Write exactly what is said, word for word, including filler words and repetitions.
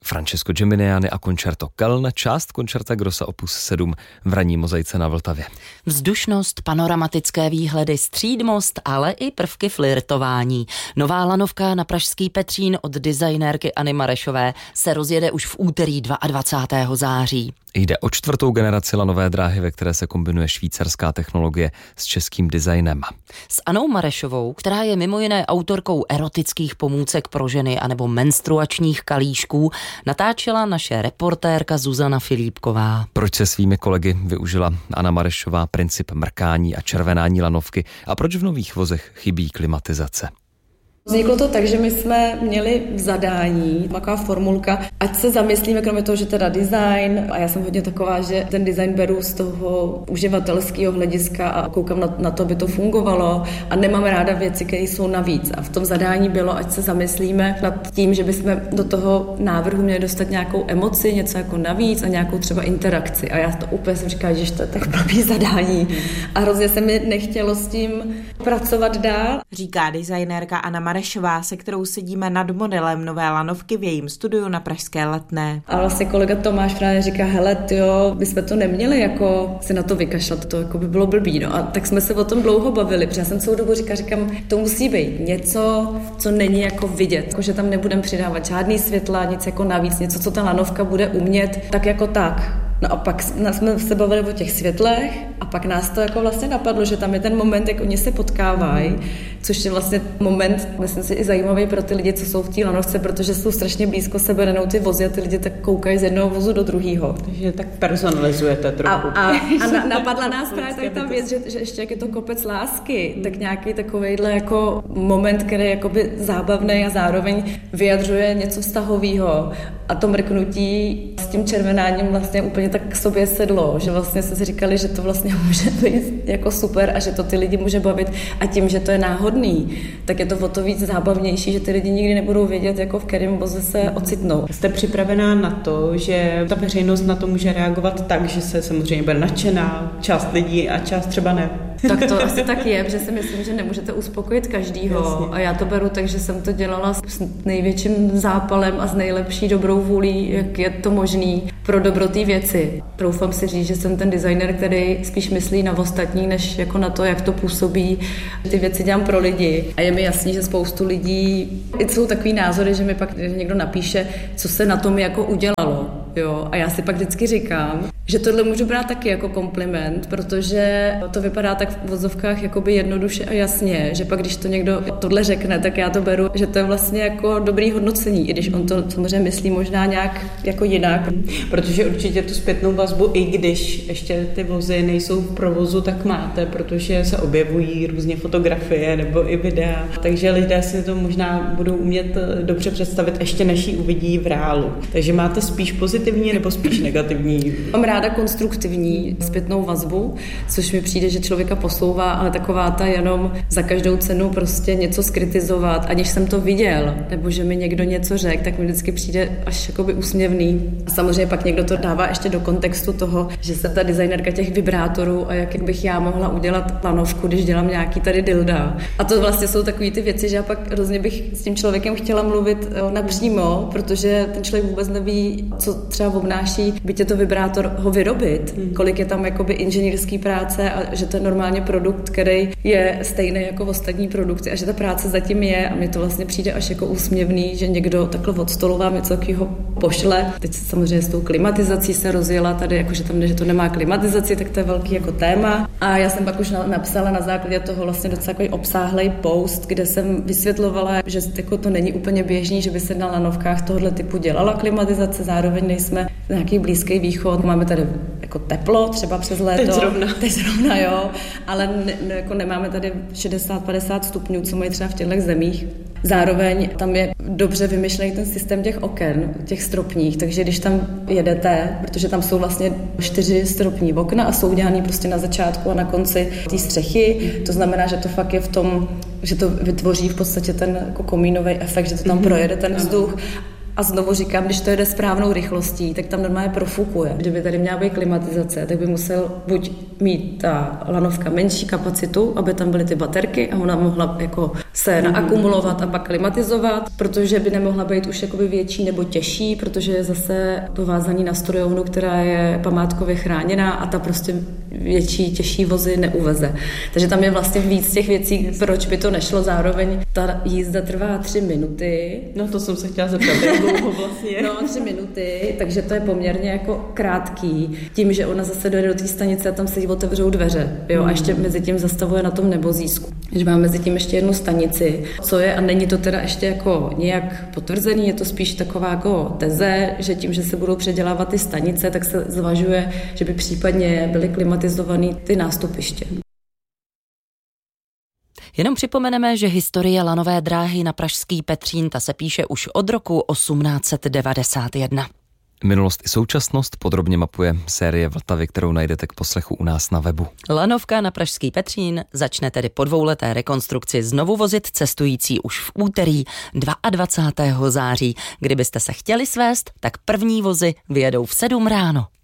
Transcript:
Francesco Geminiani a Concerto Köln, část Concerta Grossa opus sedm v ranní mozaice na Vltavě. Vzdušnost, panoramatické výhledy, střídmost, ale i prvky flirtování. Nová lanovka na pražský Petřín od designérky Anny Marešové se rozjede už v úterý dvacátého druhého září. Jde o čtvrtou generaci lanové dráhy, ve které se kombinuje švýcarská technologie s českým designem. S Annou Marešovou, která je mimo jiné autorkou erotických pomůcek pro ženy anebo menstruačních kalíšků, natáčela naše reportérka Zuzana Filipková. Proč se svými kolegy využila Anna Marešová princip mrkání a červenání lanovky a proč v nových vozech chybí klimatizace? Vzniklo to tak, že my jsme měli v zadání taková formulka, ať se zamyslíme, kromě toho, že teda design, a já jsem hodně taková, že ten design beru z toho uživatelského hlediska a koukám na, na to, aby to fungovalo a nemám ráda věci, které jsou navíc. A v tom zadání bylo, ať se zamyslíme nad tím, že bychom do toho návrhu měli dostat nějakou emoci, něco jako navíc a nějakou třeba interakci. A já to úplně jsem říkala, že to je tak blbý zadání. A hrozně se mi nechtělo s tím pracovat dál. Říká designérka Anna Marešová, se kterou sedíme nad modelem nové lanovky v jejím studiu na pražské Letné. A vlastně kolega Tomáš právě říká, hele, tyjo, bychom to neměli jako si na to vykašlat, to jako by bylo blbý. No a tak jsme se o tom dlouho bavili, protože já jsem celou dobu říkala, říkám, to musí být něco, co není jako vidět, jako že tam nebudeme přidávat žádný světla, nic jako navíc, něco, co ta lanovka bude umět, tak jako tak. No a pak jsme se bavili o těch světlech a pak nás to jako vlastně napadlo, že tam je ten moment, jak oni se potkávají, což je vlastně moment, myslím si, i zajímavý pro ty lidi, co jsou v té lanovce, protože jsou strašně blízko sebe, nenou ty vozy a ty lidi tak koukají z jednoho vozu do druhého. Takže tak personalizujete trochu. A, a, a na, napadla nás právě tady ta věc, že, že ještě jak je to kopec lásky, hmm. tak nějaký takovejhle jako moment, který je jakoby zábavný a zároveň vyjadřuje něco vztahového a to mrknutí s tím červenáním vlastně úplně tak k sobě sedlo, že vlastně se si říkali, že to vlastně může být jako super a že to ty lidi může bavit a tím, že to je náhodný, tak je to o to víc zábavnější, že ty lidi nikdy nebudou vědět, jako v kterém voze se ocitnou. Jste připravená na to, že ta veřejnost na to může reagovat tak, že se samozřejmě bude nadšená část lidí a část třeba ne? Tak to asi tak je, protože si myslím, že nemůžete uspokojit každýho. Jasně. A já to beru tak, že jsem to dělala s největším zápalem a s nejlepší dobrou vůlí, jak je to možný pro dobro té věci. Troufám si říct, že jsem ten designer, který spíš myslí na ostatní, než jako na to, jak to působí. Ty věci dělám pro lidi. A je mi jasný, že spoustu lidí, jsou takový názory, že mi pak někdo napíše, co se na tom jako udělalo. Jo? A já si pak vždycky říkám, že tohle můžu brát taky jako kompliment, protože to vypadá tak v vozovkách jakoby jednoduše a jasně, že pak když to někdo tohle řekne, tak já to beru, že to je vlastně jako dobrý hodnocení, i když on to samozřejmě myslí možná nějak jako jinak. Protože určitě tu zpětnou vazbu, i když ještě ty vozy nejsou v provozu, tak máte, protože se objevují různě fotografie nebo i videa, takže lidé si to možná budou umět dobře představit, ještě než ji uvidí v reálu. Takže máte spíš pozitivní nebo spíš negativní? Mám ráda konstruktivní zpětnou vazbu, což mi přijde, že člověka posouvá, ale taková ta jenom za každou cenu prostě něco skritizovat, aniž jsem to viděl, nebo že mi někdo něco řekl, tak mi vždycky přijde až jakoby úsměvný. A samozřejmě pak někdo to dává ještě do kontextu toho, že jsem ta designérka těch vibrátorů a jak bych já mohla udělat lanovku, když dělám nějaký tady dilda. A to vlastně jsou takové ty věci, že já pak hrozně bych s tím člověkem chtěla mluvit napřímo, protože ten člověk vůbec neví, co třeba obnáší, byť je to vibrátor ho vyrobit, hmm. kolik je tam jakoby inženýrský práce a že to je normálně produkt, který je stejný jako v ostatní produkci a že ta práce zatím je a mně to vlastně přijde až jako úsměvný, že někdo takhle od stolu vám něco takového pošle. Teď samozřejmě s tou klimatizací se rozjela tady, jakože tam, že to nemá klimatizaci, tak to je velký jako téma. A já jsem pak už napsala na základě toho vlastně docela takový obsáhlej post, kde jsem vysvětlovala, že jako to není úplně běžný, že by se na lanovkách tohoto typu dělala klimatizace, zároveň nejsme nějaký Blízký východ, máme tady jako teplo, třeba přes léto. Teď zrovna. Teď zrovna, jo, ale ne, ne, jako nemáme tady šedesát padesát stupňů, co mají třeba v těchto zemích. Zároveň tam je dobře vymyšlený ten systém těch oken, těch stropních, takže když tam jedete, protože tam jsou vlastně čtyři stropní okna a jsou udělaný prostě na začátku a na konci té střechy, to znamená, že to fakt je v tom, že to vytvoří v podstatě ten jako komínový efekt, že to tam projede ten vzduch. A znovu říkám, když to jede správnou rychlostí, tak tam normálně profukuje. Kdyby tady měla být klimatizace, tak by musel buď mít ta lanovka menší kapacitu, aby tam byly ty baterky a ona mohla jako se naakumulovat a pak klimatizovat, protože by nemohla být už jakoby větší nebo těžší, protože je zase to vázaní na strojovnu, která je památkově chráněná a ta prostě větší, těžší vozy neuveze. Takže tam je vlastně víc těch věcí, proč by to nešlo. Zároveň ta jízda trvá tři minuty. No to jsem se chtěla zeptat, jak dlouho vlastně. No tři minuty, takže to je poměrně jako krátký. Tím, že ona zase dojde do té stanice a tam se jí otevřou dveře. Jo, a ještě mezi tím zastavuje na tom nebozísku. Že máme mezi tím ještě jednu stanici, co je, a není to teda ještě jako nějak potvrzený, je to spíš taková jako teze, že tím, že se budou předělávat ty stanice, tak se zvažuje, že by případně byly klimatizovaný ty nástupiště. Jenom připomeneme, že historie lanové dráhy na pražský Petřín ta se píše už od roku osmnáct set devadesát jedna. Minulost i současnost podrobně mapuje série Vltavy, kterou najdete k poslechu u nás na webu. Lanovka na pražský Petřín začne tedy po dvouleté rekonstrukci znovu vozit cestující už v úterý dvacátého druhého září. Kdybyste se chtěli svést, tak první vozy vyjedou v sedm ráno.